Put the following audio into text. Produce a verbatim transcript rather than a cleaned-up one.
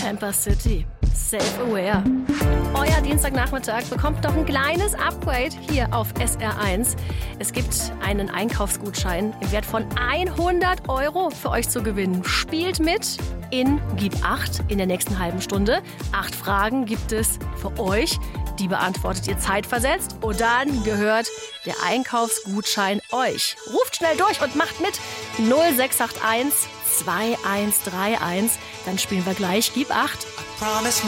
Camper City. Self-aware. Euer Dienstagnachmittag bekommt noch ein kleines Upgrade hier auf S R eins. Es gibt einen Einkaufsgutschein im Wert von hundert Euro für euch zu gewinnen. Spielt mit in Gib acht in der nächsten halben Stunde. Acht Fragen gibt es für euch. Die beantwortet ihr zeitversetzt. Und dann gehört der Einkaufsgutschein euch. Ruft schnell durch und macht mit. null sechs acht eins zwei eins drei eins. Dann spielen wir gleich Gib acht. Promise